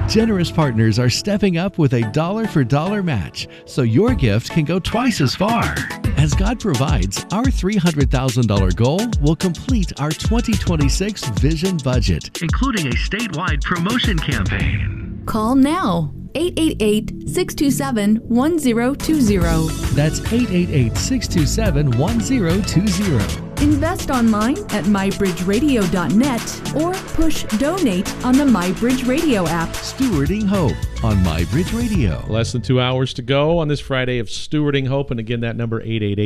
Generous partners are stepping up with a dollar-for-dollar match, so your gift can go twice as far. As God provides, our $300,000 goal will complete our 2026 Vision budget, including a statewide promotion campaign. Call now. 888-627-1020. That's 888-627-1020. Invest online at mybridgeradio.net or push donate on the MyBridge Radio app. Stewarding Hope on MyBridge Radio. Less than 2 hours to go on this Friday of Stewarding Hope. And again, that number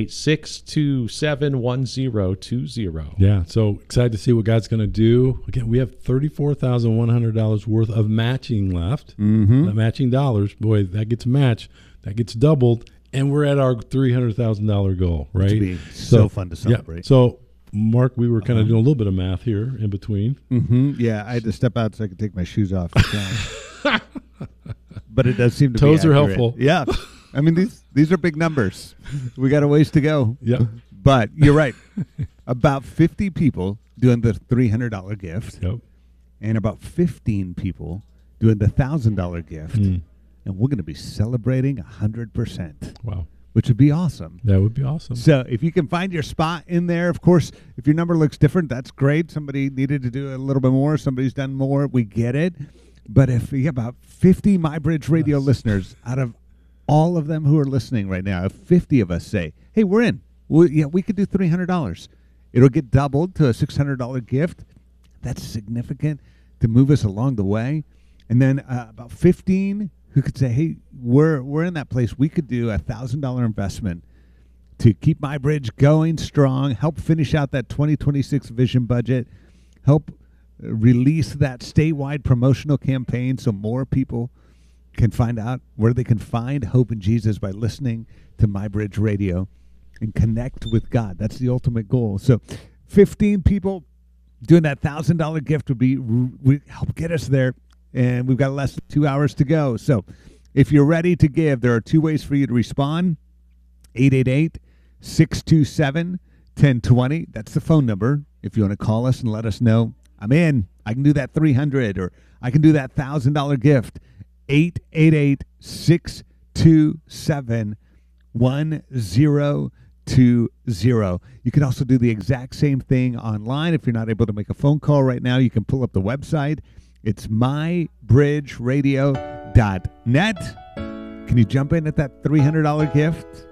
888-627-1020. Yeah, so excited to see what God's going to do. Again, we have $34,100 worth of matching left. That matching dollars, boy, that gets matched. That gets doubled. And we're at our $300,000 goal, right? It'd be so fun to celebrate. Yeah. So, Mark, we were kind of doing a little bit of math here in between. Yeah, I had to step out so I could take my shoes off. But it does seem to Toes be are accurate. helpful. Yeah. I mean, these are big numbers. We got a ways to go. Yep. But you're right. About 50 people doing the $300 gift. Yep. And about 15 people doing the $1,000 gift. And we're going to be celebrating 100%. Wow. Which would be awesome. That would be awesome. So if you can find your spot in there, of course, if your number looks different, that's great. Somebody needed to do a little bit more. Somebody's done more. We get it. But if you have about 50 MyBridge Radio listeners, out of all of them who are listening right now, if 50 of us say, hey, we're in. We could do $300. It'll get doubled to a $600 gift. That's significant to move us along the way. And then about 15 who could say, hey, we're in that place. We could do a $1,000 investment to keep MyBridge going strong, help finish out that 2026 Vision budget, help release that statewide promotional campaign so more people can find out where they can find hope in Jesus by listening to MyBridge Radio and connect with God. That's the ultimate goal. So 15 people doing that $1,000 gift would help get us there. And we've got less than 2 hours to go. So if you're ready to give, there are two ways for you to respond. 888-627-1020. That's the phone number. If you want to call us and let us know, I'm in. I can do that $300 or I can do that $1,000 gift. 888-627-1020. You can also do the exact same thing online. If you're not able to make a phone call right now, you can pull up the website. It's mybridgeradio.net. Can you jump in at that $300 gift?